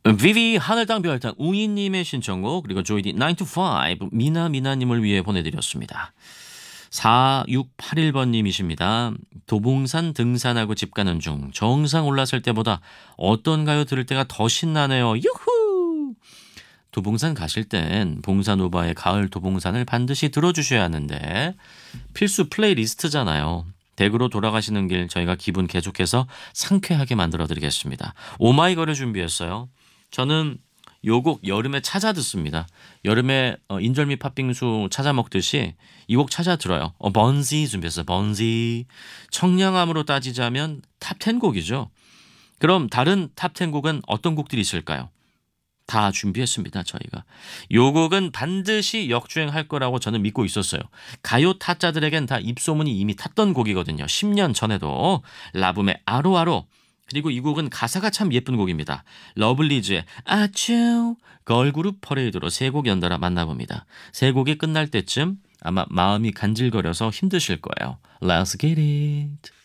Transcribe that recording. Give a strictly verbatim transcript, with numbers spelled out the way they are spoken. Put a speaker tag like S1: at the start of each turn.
S1: 비비 하늘땅 별땅 웅이님의 신청곡 그리고 조이디 나인 to 파이브 미나 미나님을 위해 보내드렸습니다. 사육팔일 번님이십니다. 도봉산 등산하고 집 가는 중 정상 올랐을 때보다 어떤 가요 들을 때가 더 신나네요. 유후! 도봉산 가실 땐 봉산오바의 가을 도봉산을 반드시 들어주셔야 하는데 필수 플레이리스트잖아요. 댁으로 돌아가시는 길 저희가 기분 개족해서 상쾌하게 만들어드리겠습니다. 오마이걸을 준비했어요. 저는 요 곡 여름에 찾아 듣습니다. 여름에 어, 인절미 팥빙수 찾아 먹듯이 이 곡 찾아 들어요. 어, 번지 준비했어요. 번지. 청량함으로 따지자면 탑 텐 곡이죠. 그럼 다른 탑 텐 곡은 어떤 곡들이 있을까요? 다 준비했습니다. 저희가. 요 곡은 반드시 역주행할 거라고 저는 믿고 있었어요. 가요 타짜들에겐 다 입소문이 이미 탔던 곡이거든요. 십 년 전에도 라붐의 아로아로 그리고 이 곡은 가사가 참 예쁜 곡입니다. 러블리즈의 아츄 걸그룹 퍼레이드로 세 곡 연달아 만나봅니다. 세 곡이 끝날 때쯤 아마 마음이 간질거려서 힘드실 거예요. Let's get it.